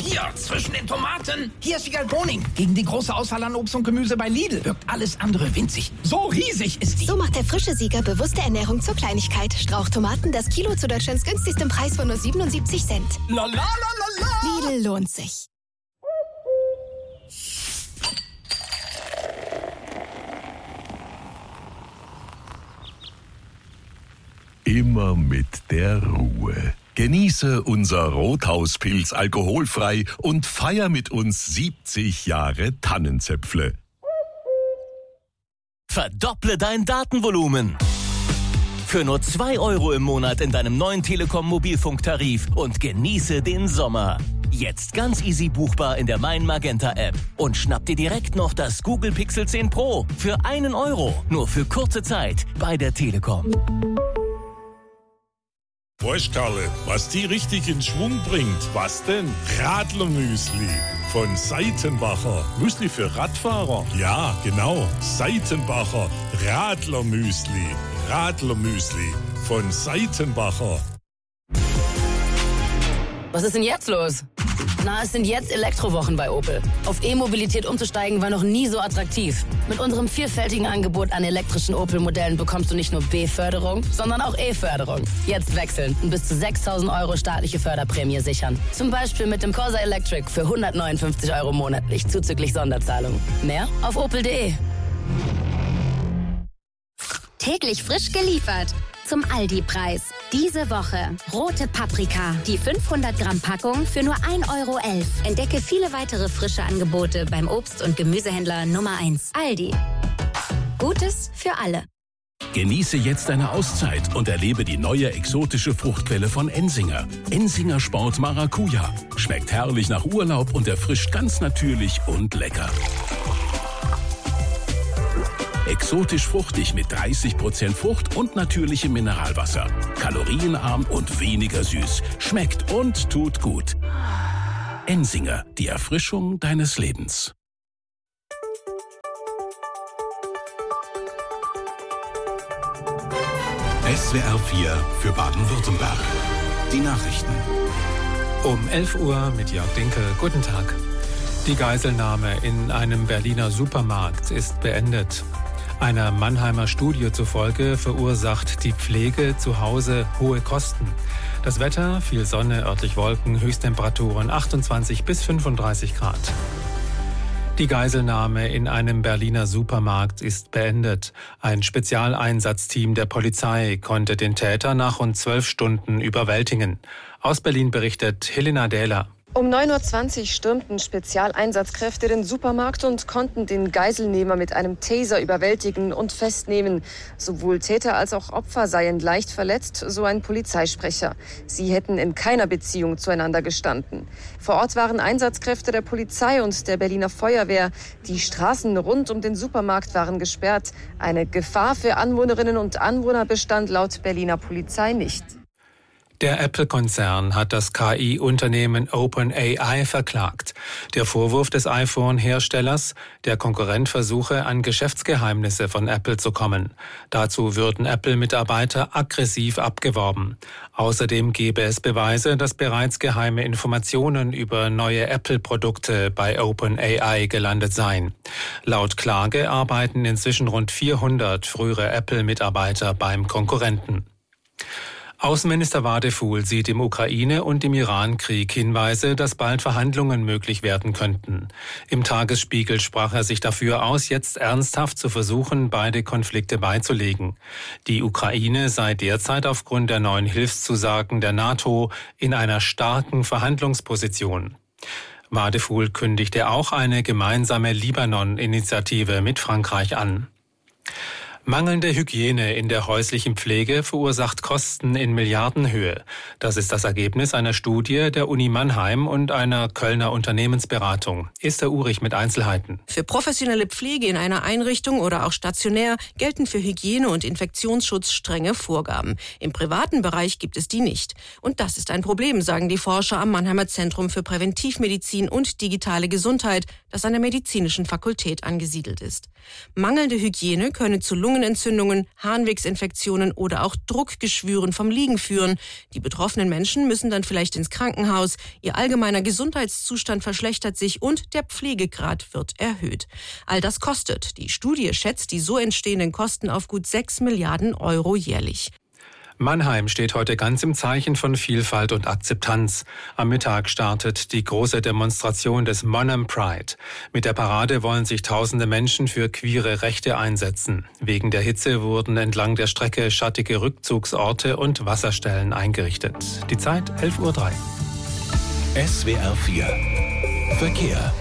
hier, zwischen den Tomaten. Hier ist Sigal Boning. Gegen die große Auswahl an Obst und Gemüse bei Lidl wirkt alles andere winzig. So riesig ist die. So macht der frische Sieger bewusste Ernährung zur Kleinigkeit. Strauchtomaten, das Kilo zu Deutschlands günstigstem Preis von nur 77 Cent. La la la la la. Lidl lohnt sich. Immer mit der Ruhe. Genieße unser Rothauspilz alkoholfrei und feier mit uns 70 Jahre Tannenzäpfle. Verdopple dein Datenvolumen. Für nur 2 € im Monat in deinem neuen Telekom Mobilfunktarif und genieße den Sommer. Jetzt ganz easy buchbar in der Mein Magenta App. Und schnapp dir direkt noch das Google Pixel 10 Pro für 1 €. Nur für kurze Zeit bei der Telekom. Weißt Karle, was die richtig in Schwung bringt? Was denn? Radlermüsli von Seitenbacher. Müsli für Radfahrer? Ja, genau. Seitenbacher Radlermüsli. Radlermüsli von Seitenbacher. Was ist denn jetzt los? Na, es sind jetzt Elektrowochen bei Opel. Auf E-Mobilität umzusteigen war noch nie so attraktiv. Mit unserem vielfältigen Angebot an elektrischen Opel-Modellen bekommst du nicht nur B-Förderung, sondern auch E-Förderung. Jetzt wechseln und bis zu 6.000 € staatliche Förderprämie sichern. Zum Beispiel mit dem Corsa Electric für 159 € monatlich, zuzüglich Sonderzahlung. Mehr auf opel.de. Täglich frisch geliefert. Zum Aldi-Preis. Diese Woche rote Paprika, die 500 Gramm Packung für nur 1,11 €. Entdecke viele weitere frische Angebote beim Obst- und Gemüsehändler Nummer 1. Aldi. Gutes für alle. Genieße jetzt eine Auszeit und erlebe die neue exotische Fruchtquelle von Ensinger. Ensinger Sport Maracuja. Schmeckt herrlich nach Urlaub und erfrischt ganz natürlich und lecker. Exotisch fruchtig mit 30% Frucht und natürlichem Mineralwasser. Kalorienarm und weniger süß. Schmeckt und tut gut. Ensinger, die Erfrischung deines Lebens. SWR 4 für Baden-Württemberg. Die Nachrichten. Um 11 Uhr mit Jörg Dinkel. Guten Tag. Die Geiselnahme in einem Berliner Supermarkt ist beendet. Einer Mannheimer Studie zufolge verursacht die Pflege zu Hause hohe Kosten. Das Wetter, viel Sonne, örtlich Wolken, Höchsttemperaturen 28 bis 35 Grad. Die Geiselnahme in einem Berliner Supermarkt ist beendet. Ein Spezialeinsatzteam der Polizei konnte den Täter nach rund 12 Stunden überwältigen. Aus Berlin berichtet Helena Dähler. Um 9:20 Uhr stürmten Spezialeinsatzkräfte den Supermarkt und konnten den Geiselnehmer mit einem Taser überwältigen und festnehmen. Sowohl Täter als auch Opfer seien leicht verletzt, so ein Polizeisprecher. Sie hätten in keiner Beziehung zueinander gestanden. Vor Ort waren Einsatzkräfte der Polizei und der Berliner Feuerwehr. Die Straßen rund um den Supermarkt waren gesperrt. Eine Gefahr für Anwohnerinnen und Anwohner bestand laut Berliner Polizei nicht. Der Apple-Konzern hat das KI-Unternehmen OpenAI verklagt. Der Vorwurf des iPhone-Herstellers, der Konkurrent versuche, an Geschäftsgeheimnisse von Apple zu kommen. Dazu würden Apple-Mitarbeiter aggressiv abgeworben. Außerdem gebe es Beweise, dass bereits geheime Informationen über neue Apple-Produkte bei OpenAI gelandet seien. Laut Klage arbeiten inzwischen rund 400 frühere Apple-Mitarbeiter beim Konkurrenten. Außenminister Wadefuhl sieht im Ukraine- und im Iran-Krieg Hinweise, dass bald Verhandlungen möglich werden könnten. Im Tagesspiegel sprach er sich dafür aus, jetzt ernsthaft zu versuchen, beide Konflikte beizulegen. Die Ukraine sei derzeit aufgrund der neuen Hilfszusagen der NATO in einer starken Verhandlungsposition. Wadefuhl kündigte auch eine gemeinsame Libanon-Initiative mit Frankreich an. Mangelnde Hygiene in der häuslichen Pflege verursacht Kosten in Milliardenhöhe. Das ist das Ergebnis einer Studie der Uni Mannheim und einer Kölner Unternehmensberatung. Esther Urich mit Einzelheiten. Für professionelle Pflege in einer Einrichtung oder auch stationär gelten für Hygiene- und Infektionsschutz strenge Vorgaben. Im privaten Bereich gibt es die nicht. Und das ist ein Problem, sagen die Forscher am Mannheimer Zentrum für Präventivmedizin und digitale Gesundheit, das an der medizinischen Fakultät angesiedelt ist. Mangelnde Hygiene könne zu Lungenentzündungen, Harnwegsinfektionen oder auch Druckgeschwüren vom Liegen führen. Die betroffenen Menschen müssen dann vielleicht ins Krankenhaus. Ihr allgemeiner Gesundheitszustand verschlechtert sich und der Pflegegrad wird erhöht. All das kostet. Die Studie schätzt die so entstehenden Kosten auf gut 6 Milliarden Euro jährlich. Mannheim steht heute ganz im Zeichen von Vielfalt und Akzeptanz. Am Mittag startet die große Demonstration des Monham Pride. Mit der Parade wollen sich tausende Menschen für queere Rechte einsetzen. Wegen der Hitze wurden entlang der Strecke schattige Rückzugsorte und Wasserstellen eingerichtet. Die Zeit 11:03 Uhr. SWR 4 Verkehr.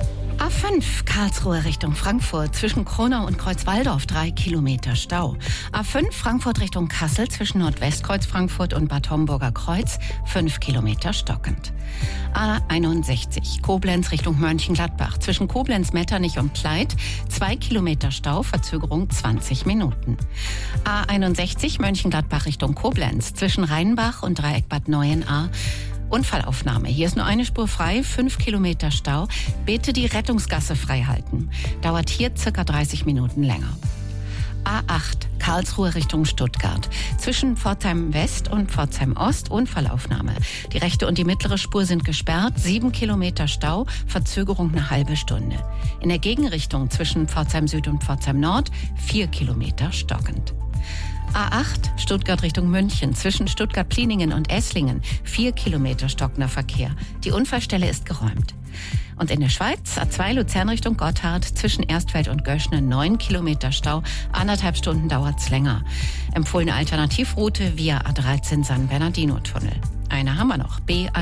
A5 Karlsruhe Richtung Frankfurt zwischen Kronau und Kreuzwaldorf 3 Kilometer Stau. A5 Frankfurt Richtung Kassel zwischen Nordwestkreuz Frankfurt und Bad Homburger Kreuz 5 Kilometer stockend. A61 Koblenz Richtung Mönchengladbach zwischen Koblenz-Metternich und Kleid 2 Kilometer Stau, Verzögerung 20 Minuten. A61 Mönchengladbach Richtung Koblenz zwischen Rheinbach und Dreieck Bad Neuenahr Unfallaufnahme. Hier ist nur eine Spur frei, 5 Kilometer Stau. Bitte die Rettungsgasse frei halten. Dauert hier circa 30 Minuten länger. A8 Karlsruhe Richtung Stuttgart. Zwischen Pforzheim West und Pforzheim Ost Unfallaufnahme. Die rechte und die mittlere Spur sind gesperrt. 7 Kilometer Stau, Verzögerung eine halbe Stunde. In der Gegenrichtung zwischen Pforzheim Süd und Pforzheim Nord 4 Kilometer stockend. A8 Stuttgart Richtung München zwischen Stuttgart-Pliningen und Esslingen 4 Kilometer stockender Verkehr. Die Unfallstelle ist geräumt. Und in der Schweiz A2 Luzern Richtung Gotthard zwischen Erstfeld und Göschne 9 Kilometer Stau. 1,5 Stunden dauert's länger. Empfohlene Alternativroute via A13 San Bernardino-Tunnel. Eine haben wir noch.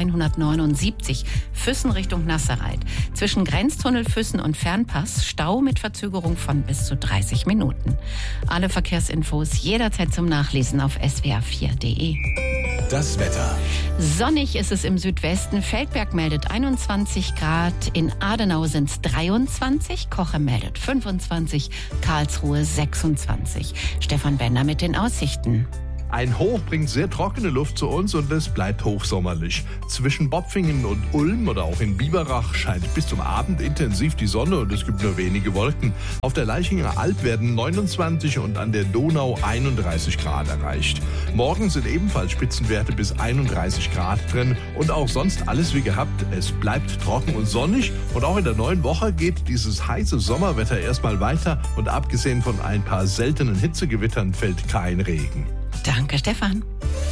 B179 Füssen Richtung Nasserreit. Zwischen Grenztunnel Füssen und Fernpass Stau mit Verzögerung von bis zu 30 Minuten. Alle Verkehrsinfos jederzeit zum Nachlesen auf swr4.de. Das Wetter. Sonnig ist es im Südwesten. Feldberg meldet 21 Grad. In Adenau sind es 23. Koche meldet 25. Karlsruhe 26. Stefan Bender mit den Aussichten. Ein Hoch bringt sehr trockene Luft zu uns und es bleibt hochsommerlich. Zwischen Bopfingen und Ulm oder auch in Biberach scheint bis zum Abend intensiv die Sonne und es gibt nur wenige Wolken. Auf der Leichinger Alb werden 29 und an der Donau 31 Grad erreicht. Morgen sind ebenfalls Spitzenwerte bis 31 Grad drin und auch sonst alles wie gehabt. Es bleibt trocken und sonnig und auch in der neuen Woche geht dieses heiße Sommerwetter erstmal weiter und abgesehen von ein paar seltenen Hitzegewittern fällt kein Regen. Danke, Stefan.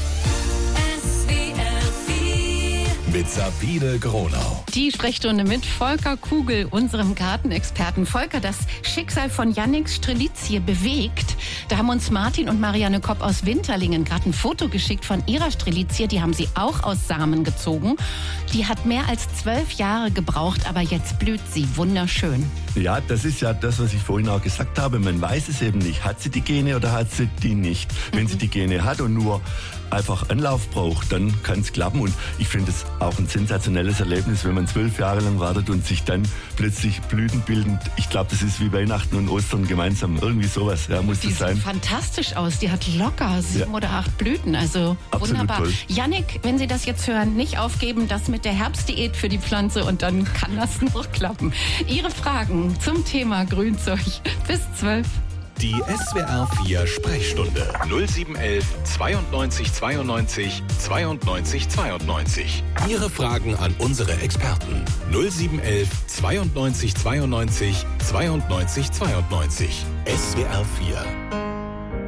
Mit Sabine Gronau. Die Sprechstunde mit Volker Kugel, unserem Gartenexperten. Volker, das Schicksal von Jannik Strelitzje bewegt. Da haben uns Martin und Marianne Kopp aus Winterlingen gerade ein Foto geschickt von ihrer Strelitzje. Die haben sie auch aus Samen gezogen. Die hat mehr als 12 Jahre gebraucht, aber jetzt blüht sie wunderschön. Ja, das ist ja das, was ich vorhin auch gesagt habe. Man weiß es eben nicht. Hat sie die Gene oder hat sie die nicht? Wenn sie die Gene hat und nur einfach Anlauf braucht, dann kann es klappen. Und ich finde es auch ein sensationelles Erlebnis, wenn man 12 Jahre lang wartet und sich dann plötzlich Blüten bilden. Ich glaube, das ist wie Weihnachten und Ostern gemeinsam. Irgendwie sowas, ja, muss das sein. Die sieht fantastisch aus. Die hat locker 7 oder 8 Blüten. Also absolut wunderbar. Toll. Jannik, wenn Sie das jetzt hören, nicht aufgeben, das mit der Herbstdiät für die Pflanze und dann kann das noch klappen. Ihre Fragen zum Thema Grünzeug bis 12. Die SWR 4 Sprechstunde 0711 92 92 92 92. Ihre Fragen an unsere Experten 0711 92 92 92 92. SWR 4